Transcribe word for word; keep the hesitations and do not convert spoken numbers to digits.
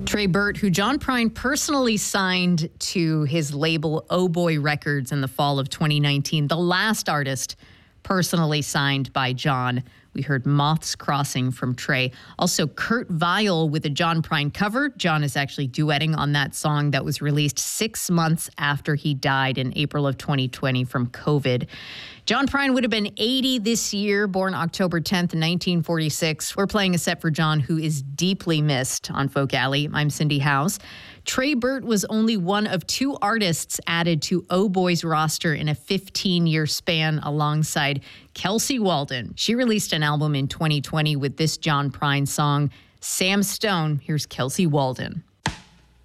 Trey Burt, who John Prine personally signed to his label Oh Boy Records in the fall of twenty nineteen, the last artist personally signed by John. We heard Moths Crossing from Trey. Also, Kurt Vile with a John Prine cover. John is actually duetting on that song that was released six months after he died in April of twenty twenty from COVID. John Prine would have been eighty this year, born October tenth, nineteen forty-six. We're playing a set for John, who is deeply missed on Folk Alley. I'm Cindy House. Trey Burt was only one of two artists added to Oh Boy's roster in a fifteen-year span alongside Kelsey Walden. She released an album in twenty twenty with this John Prine song, Sam Stone. Here's Kelsey Walden.